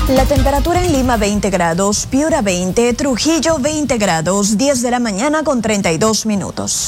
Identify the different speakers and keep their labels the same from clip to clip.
Speaker 1: La temperatura en Lima 20 grados, Piura 20, Trujillo 20 grados, 10 de la mañana con 32 minutos.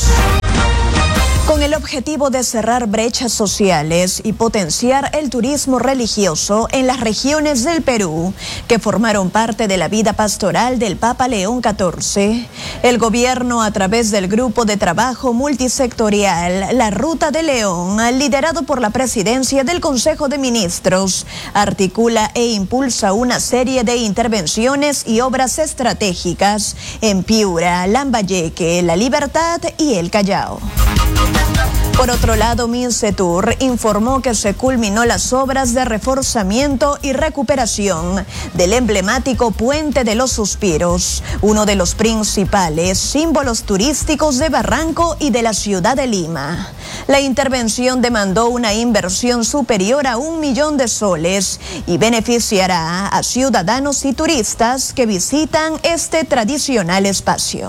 Speaker 1: Con el objetivo de cerrar brechas sociales y potenciar el turismo religioso en las regiones del Perú que formaron parte de la vida pastoral del Papa León XIV, el gobierno, a través del grupo de trabajo multisectorial La Ruta de León, liderado por la presidencia del Consejo de Ministros, articula e impulsa una serie de intervenciones y obras estratégicas en Piura, Lambayeque, La Libertad y el Callao. Por otro lado, Mincetur informó que se culminó las obras de reforzamiento y recuperación del emblemático Puente de los Suspiros, uno de los principales símbolos turísticos de Barranco y de la ciudad de Lima. La intervención demandó una inversión superior a 1 millón de soles y beneficiará a ciudadanos y turistas que visitan este tradicional espacio.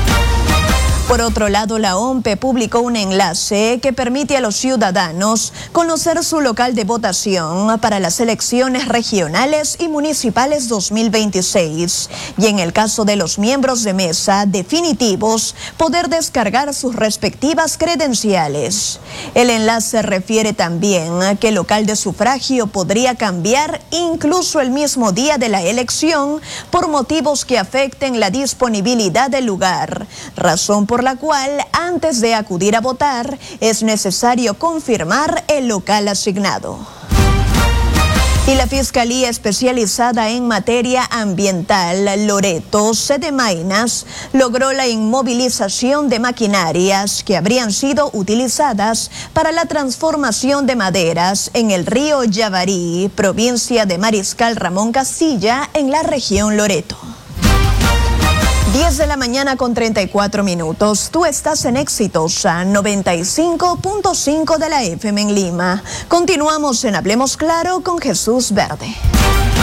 Speaker 1: Por otro lado, la OMPE publicó un enlace que permite a los ciudadanos conocer su local de votación para las elecciones regionales y municipales 2026 y, en el caso de los miembros de mesa definitivos, poder descargar sus respectivas credenciales. El enlace refiere también que el local de sufragio podría cambiar incluso el mismo día de la elección por motivos que afecten la disponibilidad del lugar, razón por la cual, antes de acudir a votar, es necesario confirmar el local asignado. Y la Fiscalía Especializada en Materia Ambiental, Loreto, Sedemainas, logró la inmovilización de maquinarias que habrían sido utilizadas para la transformación de maderas en el río Yavarí, provincia de Mariscal Ramón Castilla, en la región Loreto. 10 de la mañana con 34 minutos. Tú estás en Exitosa 95.5 de la FM en Lima. Continuamos en Hablemos Claro con Jesús Verde.